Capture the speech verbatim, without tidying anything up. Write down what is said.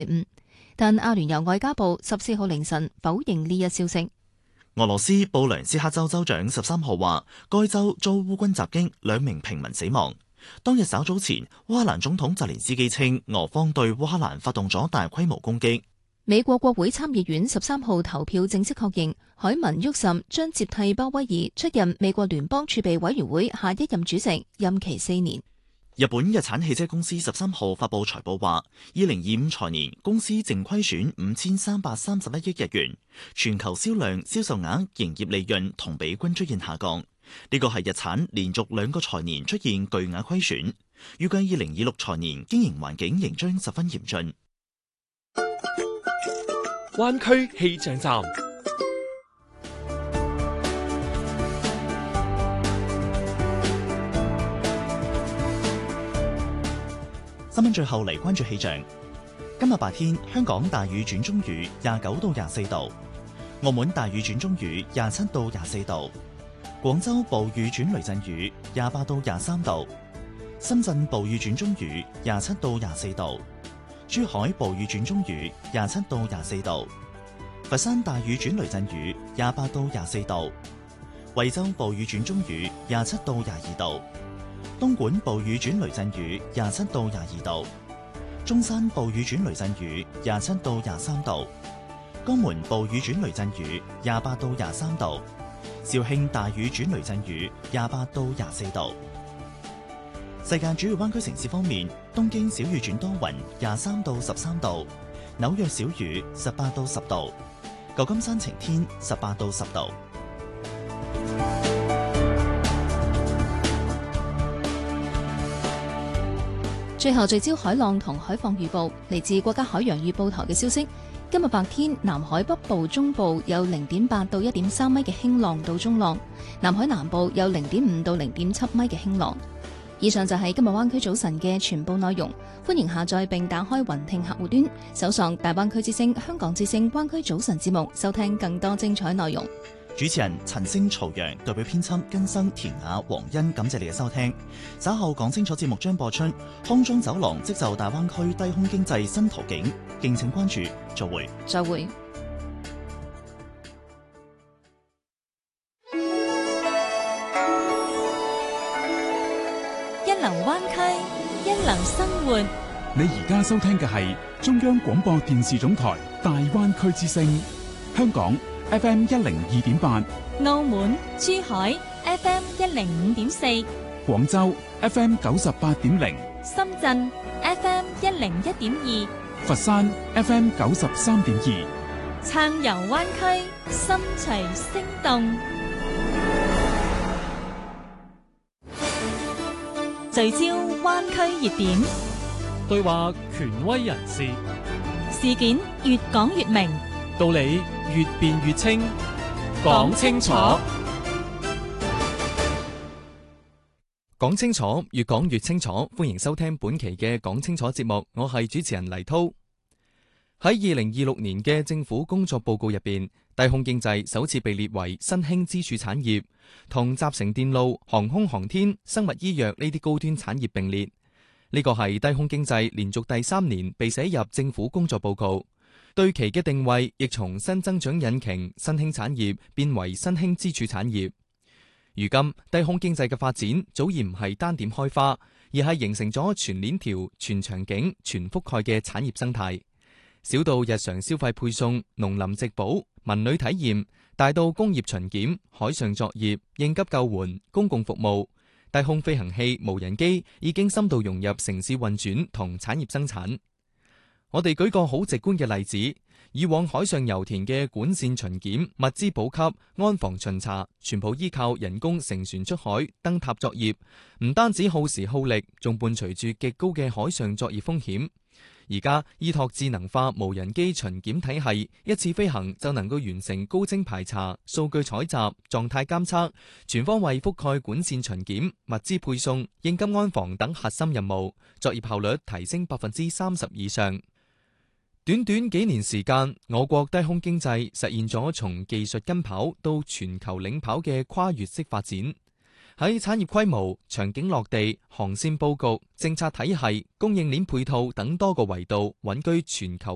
五，但阿聯酋外交部十四號凌晨否認呢一消息。 俄羅斯布良斯克州州長十三號話，該州遭烏軍襲擊，兩名平民死亡。當日稍早前，烏克蘭總統澤連斯基稱，俄方對烏克蘭發動咗大規模攻擊。 美國國會參議院十三號投票正式確認，海文沃什將接替鮑威爾出任美國聯邦儲備委員會下一任主席，任期四年。 日本日產汽車公司十三號發佈財報話，二零二五財年公司淨虧損五千三百三十一億日元，全球銷量、銷售額、營業利潤同比均出現下降。呢個係日產連續兩個財年出現巨額虧損，預計二零二六財年經營環境仍將十分嚴峻。 灣區氣象站。 新聞最後嚟關注氣象。今日白天，香港大雨轉中雨，廿九到廿四度；澳門大雨轉中雨，廿七到廿四度；廣州暴雨轉雷陣雨，廿八到廿三度；深圳暴雨轉中雨，廿七到廿四度；珠海暴雨轉中雨，廿七到廿四度；佛山大雨轉雷陣雨，廿八到廿四度；惠州暴雨轉中雨，廿七到廿二度。東莞暴雨轉雷陣雨，廿七到廿二度；中山暴雨轉雷陣雨，廿七到廿三度；江門暴雨轉雷陣雨，廿八到廿三度；肇慶大雨轉雷陣雨，廿八到廿四度。世界主要灣區城市方面，東京小雨轉多雲，廿三到十三度；紐約小雨，十八到十度；舊金山晴天，十八到十度。 最後聚焦海浪同海況預報，嚟自國家海洋預報台嘅消息。今日白天，南海北部、中部有零點八到一點三米嘅輕浪到中浪，南海南部有零點五到零點七米嘅輕浪。以上就係今日灣區早晨嘅全部內容。歡迎下載並打開雲聽客戶端，搜索大灣區之聲、香港之聲灣區早晨節目，收聽更多精彩內容。 主持人陳星、曹陽，代表編輯根生、田雅、黃欣，感謝你嘅收聽。稍後講清楚節目將播出，空中走廊即就大灣區低空經濟新途徑，敬請關注。再會。 再會。 一流灣區，一流生活。 你而家收聽嘅係中央廣播電視總台大灣區之聲，香港F M 一零二點八， 澳門、珠海 F M 一零五點四， 廣州 F M 九十八點零， 深圳 F M 一零一點二， 佛山 F M 九十三點二， 暢遊灣區，心隨聲動，聚焦灣區熱點， 對話權威人士， 事件越講越明， 道理越辯越清，講清楚， 講清楚，越講越清楚。歡迎收聽本期嘅講清楚節目，我係主持人黎濤。喺二零二六年嘅政府工作報告入邊，低空經濟首次被列為新興支柱產業，同集成電路、航空航天、生物醫藥呢啲高端產業並列。呢個係低空經濟連續第三年被寫入政府工作報告。對其嘅定位亦從新增長引擎、新興產業變為新興支柱產業。如今低空經濟嘅發展早已唔係單點開花，而係形成咗全鏈條、全場景、全覆蓋嘅產業生態。小到日常消費配送、農林植保、文旅體驗，大到工業巡檢、海上作業、應急救援、公共服務，低空飛行器、無人機已經深度融入城市運轉同產業生產。我哋舉個好直觀嘅例子，以往海上油田嘅管線巡檢、物資補給、安防巡查，全部依靠人工乘船出海、燈塔作業，唔單止耗時耗力，仲伴隨住極高嘅海上作業風險。而家依託智能化無人機巡檢體系，一次飛行就能夠完成高精排查、數據採集、狀態監測，全方位覆蓋管線巡檢、物資配送、應急安防等核心任務，作業效率提升百分之三十以上。短短幾年時間，我國低空經濟實現咗從技術跟跑到全球領跑嘅跨越式發展。喺產業規模、場景落地、航線佈局、政策體系、供應鏈配套等多個維度穩居全球